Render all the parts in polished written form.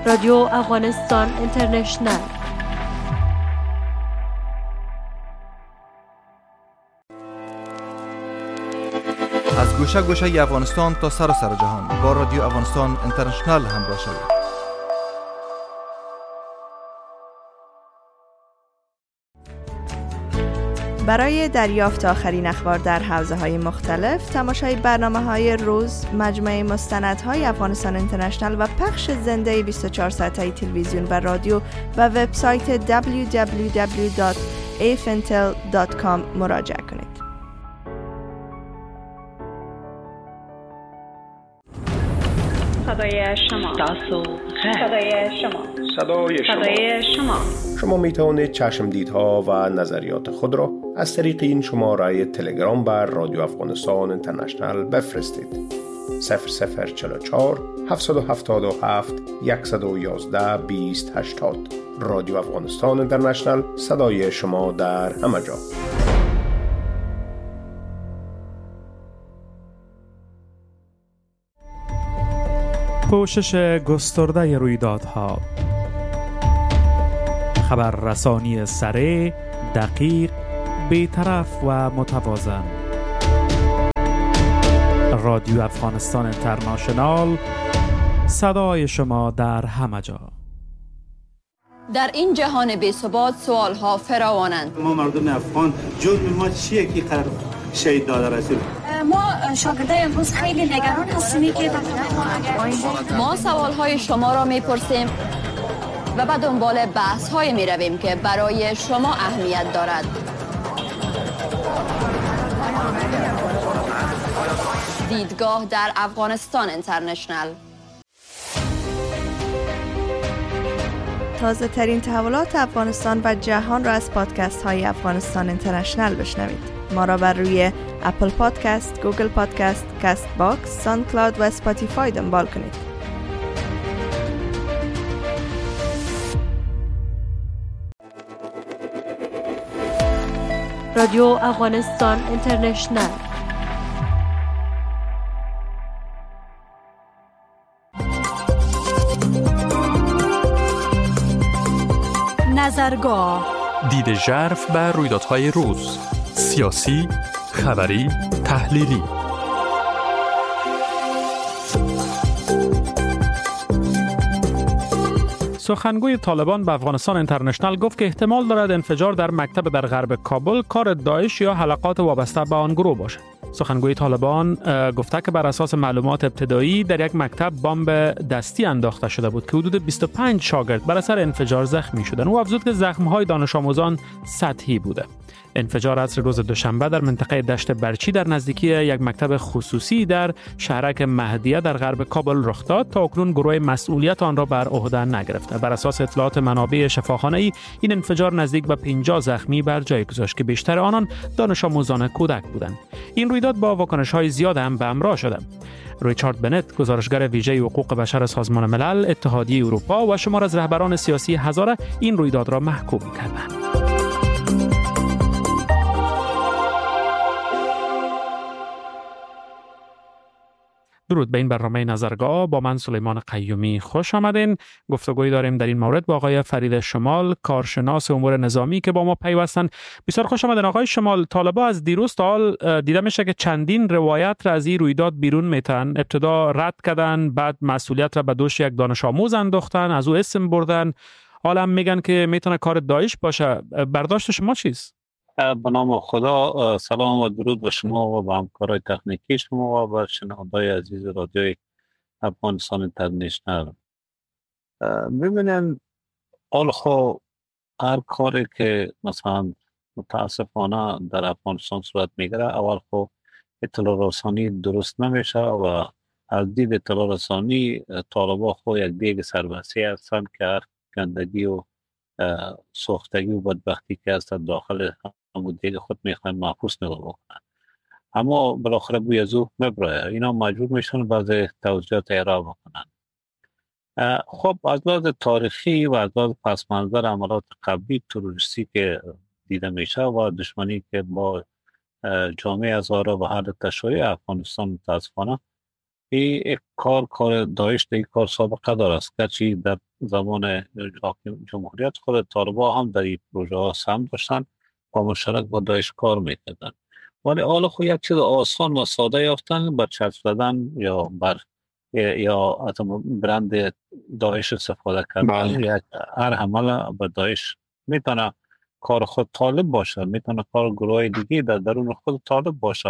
رادیو افغانستان اینترنشنل. از گوشه گوشه افغانستان تا سر جهان با رادیو افغانستان اینترنشنل همراه شوید. برای دریافت آخرین اخبار در حوزه‌های مختلف، تماشای برنامه‌های روز، مجموعه مستندهای افغانستان اینترنشنل و پخش زنده 24 ساعته تلویزیون و رادیو و وبسایت www.afintel.com مراجعه کنید. صدای شما. صدای شما. صدای شما. شما می توانید چشمدیدها و نظریات خود را از طریق این شماره تلگرام بر رادیو افغانستان اینترنشنل بفرستید. 0044 777 111 2080. رادیو افغانستان اینترنشنل، صدای شما در همه جا. پوشش گسترده رویدادها، خبررسانی سریع، دقیق، بی‌طرف و متوازن. رادیو افغانستان اینترنشنال، صدای شما در همه جا. در این جهان بی‌ثبات سوالها فراوانند. ما مردم افغان جرم ما چیه که قرار شهید داده رسول؟ ما شاگردای امروز خیلی نگران هستیم که ما سوالهای شما را میپرسیم و به دنبال بحث‌های میرویم که برای شما اهمیت دارد. دیدگاه در افغانستان اینترنشنل. تازه ترین تحولات افغانستان و جهان را از پادکست های افغانستان اینترنشنل بشنوید. ما را بر روی اپل پادکست، گوگل پادکست، کست باکس، ساوند کلاود و اسپاتیفای دنبال کنید. رادیو افغانستان اینترنشنل. نظرگاه، دید ژرف بر رویدادهای روز، سیاسی، خبری، تحلیلی. سخنگوی طالبان به افغانستان اینترنشنل گفت که احتمال دارد انفجار در مکتب در غرب کابل کار داعش یا حلقات وابسته به آن گروه باشد. سخنگوی طالبان گفته که بر اساس معلومات ابتدایی در یک مکتب بمب دستی انداخته شده بود که حدود 25 شاگرد بر اثر انفجار زخمی شدند. او افزود که زخم‌های دانش آموزان سطحی بوده. انفجار عصر روز دوشنبه در منطقه دشت برچی در نزدیکی یک مکتب خصوصی در شهرک مهدیه در غرب کابل رخ داد. تا اکنون گروه مسئولیت آن را بر عهده نگرفته. بر اساس اطلاعات منابع شفاخانه‌ای این انفجار نزدیک به 50 زخمی بر جای گذاشت که بیشتر آنان دانش آموزان کودک بودند. این رویداد با واکنش‌های زیاد هم به همراه شده. ریچارد بنت، گزارشگر ویژه حقوق بشر سازمان ملل، اتحادیه اروپا و شمار از رهبران سیاسی هزاره این رویداد را محکوم کردند. درود به این برنامه نظرگاه. با من سلیمان قیومی خوش آمدین. گفتگوی داریم در این مورد با آقای فرید شمال، کارشناس امور نظامی که با ما پیوستن. بسیار خوش آمدین آقای شمال. طالبان از دیروز تا حال دیده میشه که چندین روایت را از این رویداد بیرون میتن. ابتدا رد کردن، بعد مسئولیت را به دوش یک دانش آموز انداختن، از او اسم بردن. حالا هم میگن که میتونه کار داعش باشه. برداشت شما چیست؟ به نام خدا، سلام و درود به شما و به همکارای تکنیکی شما و به شنوندگان عزیز رادیوی افغانستان اینترنشنل. ببینن خو هر کاری که مثلا متاسفانه در افغانستان صورت میگیره، اول خو اطلاع رسانی درست نمیشه و از دید اطلاع رسانی طالبان خو یک دیگ سربستی هستند که هر گندگی و سوختگی و بدبختی که هست داخل همون دیگه خود میخواین محفوظ نگاه بکنن، اما بالاخره بوی از او مبرایه. اینا مجبور میشن بعض توضیحات ارائه بکنن. خب از لحاظ تاریخی و از لحاظ پس منظر عملات قبلی تروریستی که دیده میشه و دشمنی که با جامعه هزاره و حال تشریع افغانستان متاسفانه این کار داعش در این کار سابقه داره است، گرچه در زمان جمهوریت خود طالبان هم در این پروژه ها سهم داشتن و مشترک با داعش کار میکردن. ولی حالا خود یک چیز آسان و ساده یافتن بر چسب زدن یا بر برند داعش استفاده کردن. هر حمله به داعش میتونه کار خود طالب باشه، میتونه کار گروه دیگه در درون خود طالب باشه.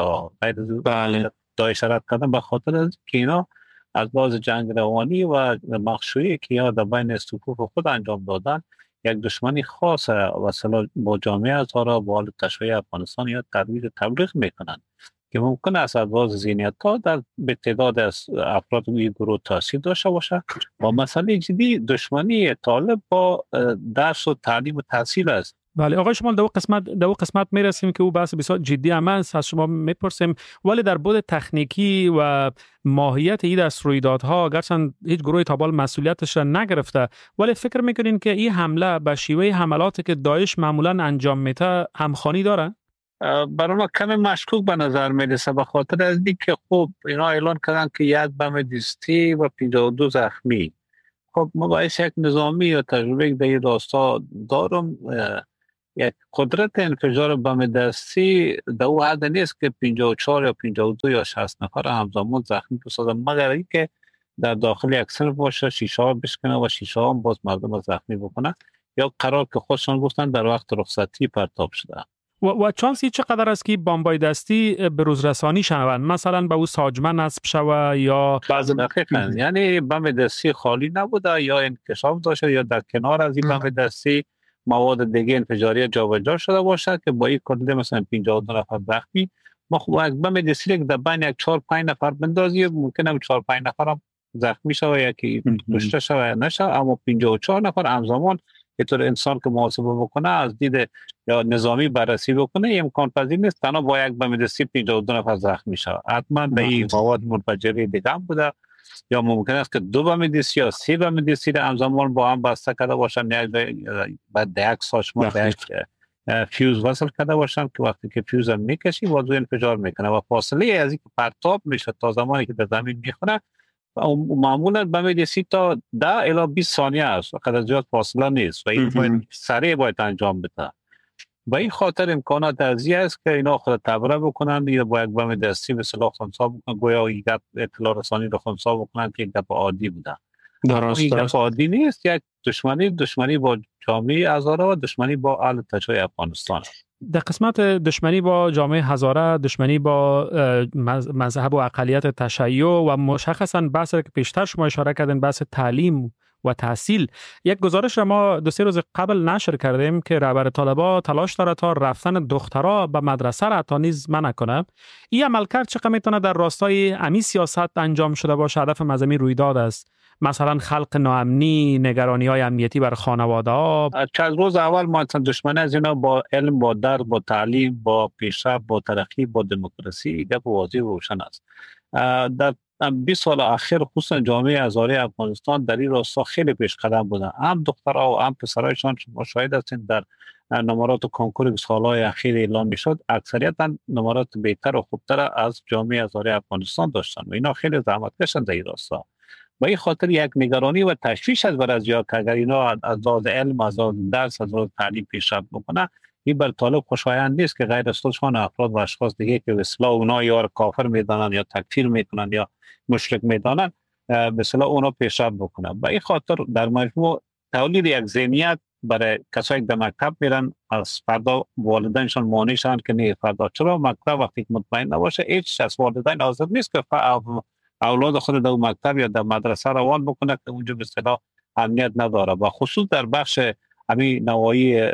داعش رد کردن به خاطر از که اینا از باز جنگ روانی و مخشویی که یا در بین صفوف خود انجام دادن یک دشمنی خاص و با جامعه هزاره با حال تشییع افغانستان یا ترویج تبلیغ میکنن که ممکن است از باز ذهنیت ها در به تعداد از افراد این گروه تاثیر داشته باشه و مسئله جدی دشمنی طالب با درس و تعلیم و تحصیل است. بله آقای شمال، در او قسمت میرسیم که او بحث بسیار جدی هم است. از شما میپرسیم ولی در بود تکنیکی و ماهیت این دست رویدادها گرچند هیچ گروهی تا بال مسئولیتش را نگرفته، ولی فکر میکنین که این حمله به شیوه حملاتی که داعش معمولا انجام میده همخوانی داره؟ برای ما کمی مشکوک به نظر میرسه به خاطر از اینکه خب اینا اعلان کردن که یک بم دستی و 52 زخمی. خب ما باید یک نظامی یا تجربه در این راستا دارم، یک قدرت انفجار بم دستی در او حد نیست که 54 یا 52 یا 60 نفر همزمان زخمی بسازن، مگر اینکه در داخل یک صنف باشه، شیشه ها بشکنه و شیشه ها باز مردم زخمی بکنه یا قرار که خودشان گفتن در وقت رخصتی پرتاب شده. و چانسی چقدر است که بمبای دستی به روز رسانی شوند، مثلا به او ساجمه نصب شوه یا بعضی دقیقاً یعنی بم دستی خالی نبوده یا انکشاف داشته یا در کنار از این بم دستی مواد دیگه انفجاری جابجا شده باشه که با این کندی مثلا 52 نفر زخمی. ما خب یک بم دستی که در بین یک 4-5 نفر بندازی ممکنه 4-5 نفر هم زخمی شوه یا که کشته شوه نشه، اما 54 نفر همزمان که طور انسان که محاسبه بکنه از دید یا نظامی بررسی بکنه امکان پذیر نیست تنها با یک بم دستی 52 نفر زخمی شوه. حتما به این مواد منفجره دیگه هم بوده یا ممکن است که 2 بم دستی یا 3 بم دستی همزمان با هم بسته کرده باشن، بعد یک ساچمه به یک فیوز وصل کرده باشن که وقتی که فیوز هم میکشی بازو انفجار میکنه و فاصله از اینکه پرتاب میشه تا زمانی که در زمین میخونه معمولا بم دستی تا 10 الی 20 ثانیه است، خیلی زیاد فاصله نیست و این سریع باید انجام بده. با این خاطر امکانات ارزی است که اینا خود تبره بکنن یا با یک بم دستی به سلاح خنثی بکنن، گویا یک اطلاع رسانی رو خنثی بکنن که یک دفعه عادی بوده. یک دفعه عادی نیست، یک دشمنی با جامعه هزاره و دشمنی با اهل تشییع افغانستان. در قسمت دشمنی با جامعه هزاره، دشمنی با مذهب و اقلیت تشیع و مشخصا بحثی که پیشتر شما اشاره کردین بحث تعلیم و تحصیل، یک گزارش را ما 2-3 روز قبل نشر کردیم که رهبر طالبان تلاش داره تا رفتن دخترها به مدرسه را حتی نیز منع کنه. این عملکرد چقدر میتونه در راستای امی سیاست انجام شده باشه؟ هدف مزمی رویداد است مثلا خلق ناامنی، نگرانی های امنیتی بر خانواده ها. چند روز اول ما دشمنی از اینا با علم، با درس، با تعلیم، با پیشرفت، با ترقی، با دموکراسی گپ واضح و روشن است. در 20 سال اخیر خصوصا جامعه هزاره افغانستان در این راستا خیلی پیش قدم بودن، هم دخترها و هم پسرایشان شما شاهد هستین در نمرات کنکور سالهای اخیر اعلام میشد اکثریتا نمرات بهتر و خوبتر از جامعه هزاره افغانستان داشتن و اینا خیلی زحمت کشیدن در این راستا. و این خاطر یک نگرانی و تشویش از ورزیا که اگر اینا از لحاظ علم، از لحاظ درس، از لحاظ تعلیم پیشرفت بکنه، این بر طالب خوشایند نیست که غیر از خودشان افراد و اشخاص دیگه که به اصطلاح اونا یا کافر میدانن یا تکفیر میکنن یا مشرک میدانن به اصطلاح اونا پیشرفت بکنن. و این خاطر در مجموع تولید یک ذهنیت برای کسایی که در مکتب میرن از فردا والدینشان مانع شدن که نه فردا چرا مکتب وقتی مطمئن نباشه هیچ از والدین حاضر نیست که اولاد خود در مکتب یا در مدرسه روان بکنه که اونجا به اصطلاح امنیت نداره. و خصوص در بخش همین نواحی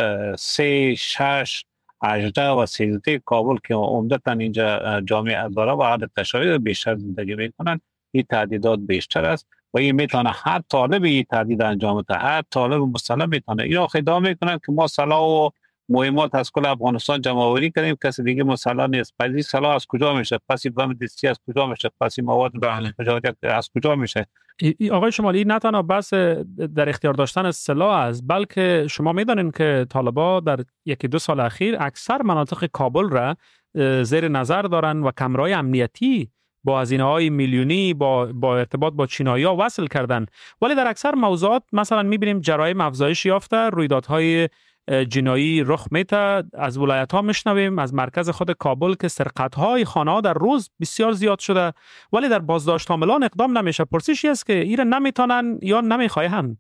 3 6 18 و 13 کابل که عمدتاً اینجا جامعه هزاره و اهل تشیع بیشتر زندگی میکنن، این تهدیدات بیشتر است و این میتونه هر طالب این تهدید انجام بده، هر طالب مسلم میتونه اینا ادعا میکنن که ما سلاح و مهمات از کل افغانستان جمع آوری کردیم، کسی دیگه مسلح نیست. پس این سلاح از کجا میشه؟ پس این بم دستی از کجا میشه؟ پس این مواد از کجا میشه؟ آقای شمالی، نه تنها بحث در اختیار داشتن سلاح است، بلکه شما میدانید که طالبان در 1-2 سال اخیر اکثر مناطق کابل را زیر نظر دارن و کمرای امنیتی با هزینه‌های میلیونی با ارتباط با چینایی‌ها وصل کردن، ولی در اکثر موضوعات مثلا می‌بینیم جرایم افزایش یافته، رویدادهای جنایی رخ میده. از ولایت‌ها میشنویم از مرکز خود کابل که سرقت‌های خانه‌ها در روز بسیار زیاد شده، ولی در بازداشت حاملان اقدام نمیشه. پرسشی است که ایره نمیتونن یا نمیخواهند؟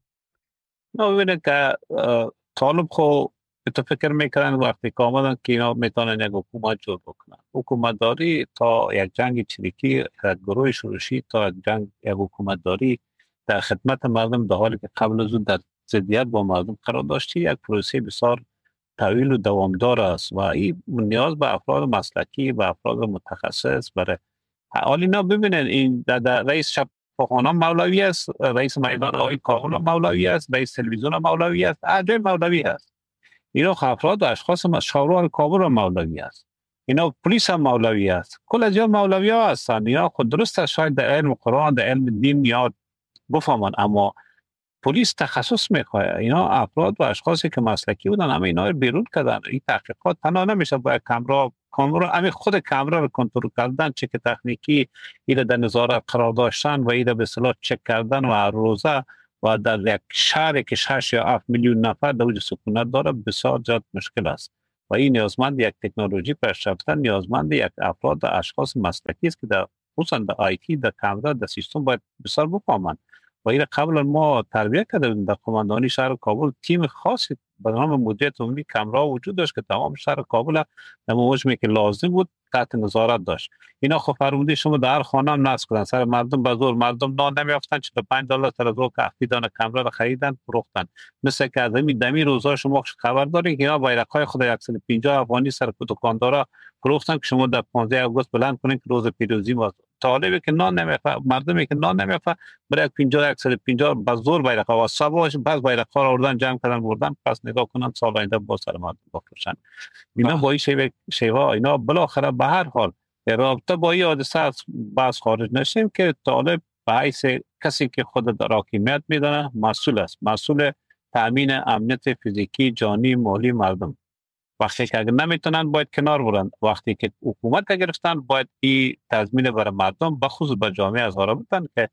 ببینید که طالب خو تو فکر میکنن وقتی که آمدن که اینا میتونن یک حکومت جور بکنن. حکومت داری تا یک جنگ چریکی، یک گروه شورشی تا یک حکومت داری در خدمت مردم، در حالی که قبل از اون در ضدیت با مردم قرار داشتی، یک پروسه بسیار طویل و دوامدار است و این نیاز به افراد مسلکی و افراد متخصص برای حال اینا. ببینن این در رئیس شفاخانه مولوی است، رئیس میدان آقای کابل مولوی است، رئیس تلویزیون مولوی است، هر مولوی است. اینا افراد و اشخاص شهردار کابل مولوی است، اینا پلیس هم مولوی است، کل از مولوی ها هستند. اینا خود درست است شاید در علم قرآن در علم دین یاد بفهمن، اما پلیس تخصص میخواد. اینا افراد و اشخاصی که مسلکی بودن همه اینا رو بیرون کردن. این تحقیقات تنها نمیشه با کامرا همین خود کامرا رو کنترل کردن، چک تکنیکی اینا در نظارت قرار داشتن و اینا به اصطلاح چک کردن و هر روزه و در یک شهری که 6 یا 7 میلیون نفر در وجود سکونت داره بسیار زیاد مشکل است و این نیازمند یک تکنولوژی پیشرفته، نیازمند یک افراد و اشخاص مسلکی است که در خصوصا در آیتی در کامرا در سیستم باید بسیار بفهمند و این قبل ما تربیت کرده بودیم. در قماندانی شهر کابل تیم خاصی به نام مدیریت عمومی کامرا وجود داشت که تمام شهر کابل در موجمی که لازم بود تحت نظارت داشت. اینا خب فرموده شما در هر خانه هم نصب کردن، سر مردم به زور، مردم نان نمیافتن، $45 سر زور که دانه کامرا رو خریدن فروختن. مثل که از دمی روزا شما خبر دارین که اینا بایرق‌های خود 150 افغانی سر دکاندارا فروختن که شما در 15 آگوست بلند کنین که روز پیروزی ما. طالبی که نان نمیافه، مردمی که نان نمیافه، برای 150 به زور بایرق‌ها و صباش بعض بایرق‌ها رو آوردن جمع کردن بردن، پس نگاه کنن سال آینده با سر مردم بفروشن. اینا با این شیوه اینا بالاخره به هر حال رابطه با این حادثه باز خارج نشیم که طالب به حیث کسی که خود در حاکمیت میدانه مسئول است، مسئول تامین امنیت فیزیکی، جانی، مالی مردم. وقتی که اگر نمیتونن باید کنار برن، وقتی که حکومت گرفتن باید این تضمین برای مردم بخصوص به جامعه اظهار بدن که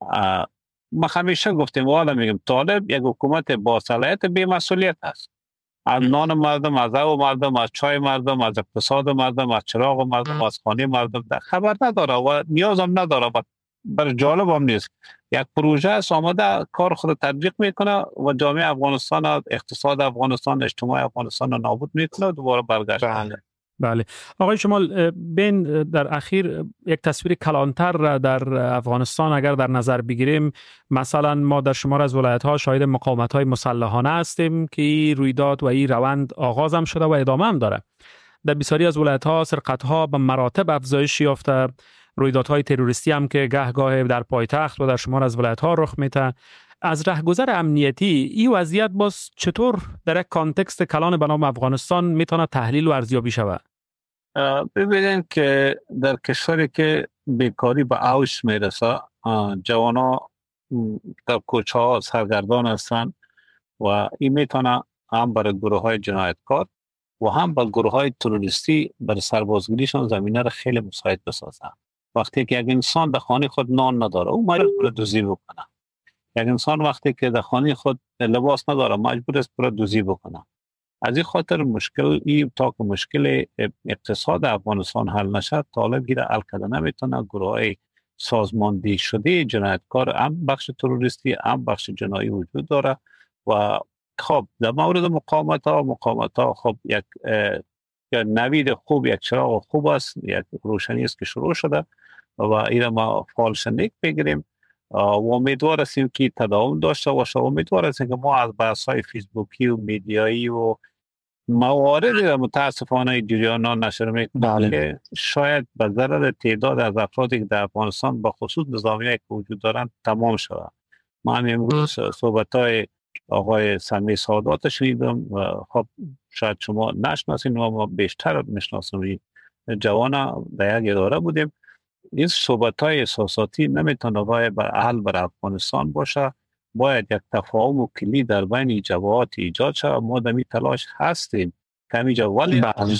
ما همیشه گفتیم و حالا میگم طالب یک حکومت با صلاحیت بی مسئولیت است. از نان مردم، از آب مردم، از چای مردم، از اقتصاد مردم، از چراغ مردم، از خانه مردم خبر نداره و نیاز هم نداره و برای جالب هم نیست. یک پروژه است آمده کار خود تطبیق میکنه و جامعه افغانستان، اقتصاد افغانستان، اجتماع افغانستان رو نابود میکنه و دوباره برگشت. بله آقای شمال، بین در اخیر یک تصویر کلانتر در افغانستان اگر در نظر بگیریم، مثلا ما در شمار از ولایت‌ها شاهد مقاومت‌های مسلحانه هستیم که این رویداد و این روند آغاز هم شده و ادامه هم داره. در بسیاری از ولایت‌ها سرقت‌ها به مراتب افزایش یافته، رویدادهای تروریستی هم که گاه در پایتخت و در شمار از ولایت‌ها رخ میده. از رهگذر امنیتی این وضعیت باز چطور در یک کانتکست کلان به نام افغانستان میتونه تحلیل و ارزیابی شود؟ ببینید که در کشوری که بیکاری به اوج میرسه، جوانا در کوچه ها سرگردان هستند و این میتونه هم برای گروه های جنایتکار و هم برای گروه های تروریستی برای سربازگیریشان زمینه را خیلی مساعد بسازن. وقتی که یک انسان در خانه خود نان نداره او مجبور است دزدی بکنه. یک انسان وقتی که در خانه خود لباس نداره مجبور است برای دزدی بکنه. از این خاطر مشکل این تا که مشکل اقتصاد افغانستان حل نشد، طالب گیر حل کرده نمیتونه. گروه های سازماندهی شده جنایتکار هم بخش تروریستی هم بخش جنایی وجود داره و خب در مورد مقاومت ها خب یک نوید خوب، یک چراغ خوب است، یک روشنی است که شروع شده و این ما فالشنیک بگیریم و امیدوار هستیم که تداوم داشته باشه. امیدوار هستیم که ما از بحث‌های فیسبوکی و میدیایی و مواردی متاسفانه جریان نشر میکنه که شاید به ضرر تعداد از افرادی که در افغانستان به خصوص نظامیایی که وجود دارند تمام شود. من امروز صحبت‌های آقای سمی سادات شنیدم و خب شاید شما نشناسین و ما بیشتر میشناسیم. جوانا در یک اداره بودیم. این صحبت‌های احساساتی نمیتونه باید بر حل بر افغانستان باشه. باید یک تفاهم و کلی در بین جبهات ایجاد شود. ما در این تلاش هستیم. ولی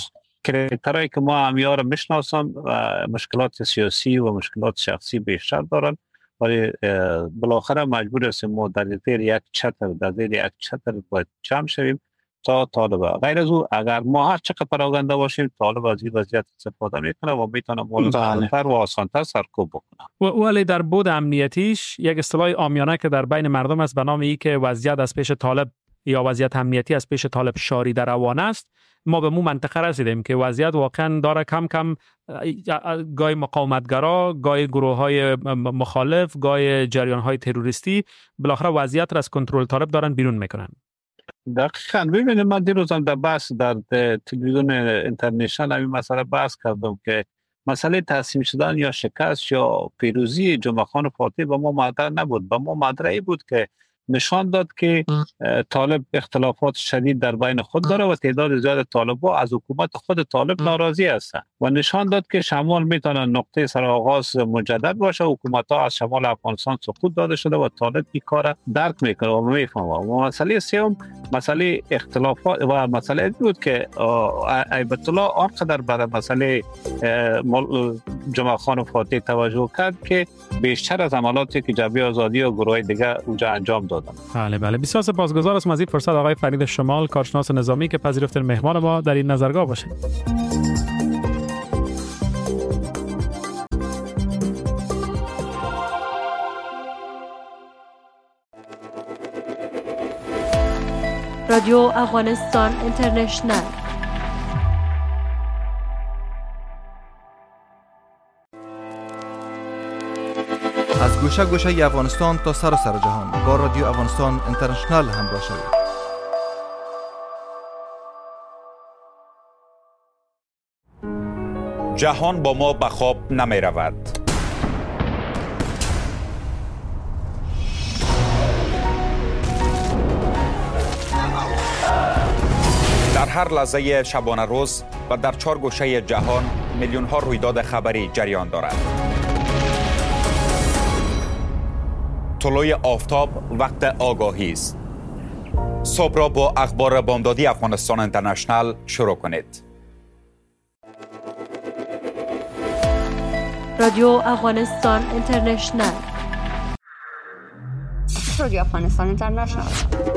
کریکترهایی که ما همیها را میشناسم مشکلات سیاسی و مشکلات شخصی بیشتر دارن، ولی بالاخره مجبور هستیم ما در زیر یک چتر باید جمع شویم تا طالب. غیر از او اگر ما هر چقدر پراگنده باشیم، طالب از این وضعیت استفاده میکنه و میتونه مولدتر و آسانتر سرکوب بکنه. ولی در بود امنیتیش یک اصطلاح عامیانه که در بین مردم است به نام ای که وضعیت از پیش طالب یا وضعیت امنیتی از پیش طالب شاری در روان است. ما به مو منطقه رسیدیم که وضعیت واقعا داره کم کم گای مقاومتگرا، گای گروه‌های مخالف، گای جریان‌های تروریستی بالاخره وضعیت را از کنترل طالب دارن بیرون میکنن. دقیقاً. ببینید من دیروزم در بحث در تلویزیون اینترنشنال همین مسئله بحث کردم که مسئله تسلیم شدن یا شکست یا پیروزی جمعه خان فاتح به ما مادر نبود، به ما مادرایی بود که نشان داد که طالب اختلافات شدید در بین خود داره و تعداد زیاد طالب‌ها از حکومت خود طالب ناراضی هستند و نشان داد که شمال میتونه نقطه سرآغاز مجدد باشه. حکومت‌ها از شمال افغانستان سقوط داده شده و طالب این کار درک میکنه و میفهمه. و مسئله سوم مسئله اختلافات و مسئله بود که ایبت الله آنقدر بر مسئله جمعه خان فاتح توجه کرد که بیشتر از عملاتی که جبهه آزادی و گروهای دیگه اونجا انجام دادن. بله بسیار سپاسگزار هستم از این فرصت آقای فرید شمال، کارشناس نظامی که پذیرفتین مهمان ما در این نظرگاه باشید. رادیو افغانستان اینترنشنال. از گوشه گوشه افغانستان تا سراسر جهان با رادیو افغانستان اینترنشنال همراه شوید. جهان با ما به خواب نمی رود. در هر لحظه شبانه روز و در 4 گوشه جهان میلیون ها رویداد خبری جریان دارد. طلوع آفتاب وقت آگاهی است. صبح را با اخبار بامدادی افغانستان اینترنشنال شروع کنید. رادیو افغانستان اینترنشنال. رادیو افغانستان اینترنشنال.